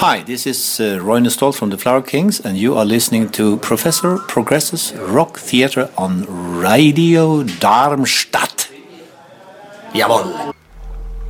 Hi, this is Roine Stolt from the Flower Kings, and you are listening to Professor Progress's Rock Theatre on Radio Darmstadt. Jawohl!